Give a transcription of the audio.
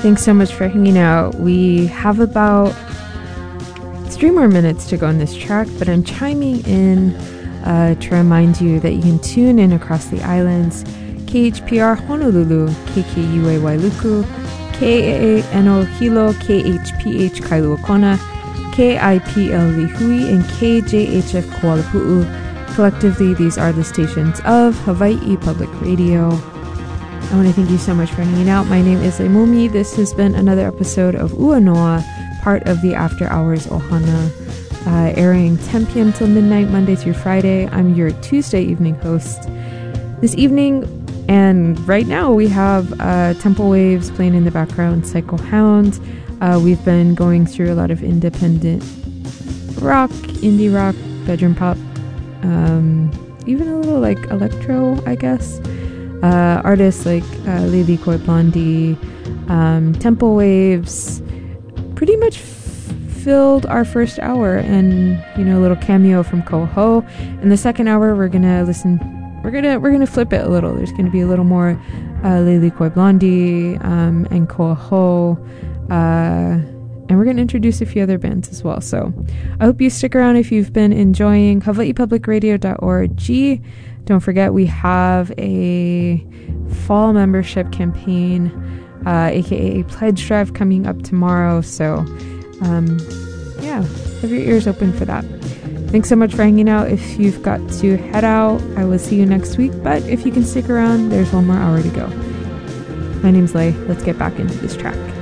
Thanks so much for hanging out. We have about 3 more minutes to go on this track, but I'm chiming in to remind you that you can tune in across the islands. KHPR Honolulu, KKUA Wailuku, KANO Hilo, KHPH Kailua Kona, KIPL Lihui, and KJHF Kuala Pu'u. Collectively, these are the stations of Hawaii Public Radio. I want to thank you so much for hanging out. My name is Leimomi. This has been another episode of Ua Noa, part of the After Hours Ohana, airing 10 p.m. till midnight, Monday through Friday. I'm your Tuesday evening host. This evening, and right now, we have Temple Waves playing in the background, Psycho Hound. We've been going through a lot of independent rock, indie rock, bedroom pop, even a little like electro, I guess. Artists like Lily Koi Blondie, Temple Waves, pretty much filled our first hour, and a little cameo from Koho. In the second hour, we're gonna flip it a little. There's gonna be a little more Lily Koi Blondie and Koho, and we're gonna introduce a few other bands as well. So I hope you stick around if you've been enjoying HawaiiPublicRadio.org. Don't forget, we have a fall membership campaign, aka a pledge drive, coming up tomorrow. So, have your ears open for that. Thanks so much for hanging out. If you've got to head out, I will see you next week. But if you can stick around, there's one more hour to go. My name's Lei. Let's get back into this track.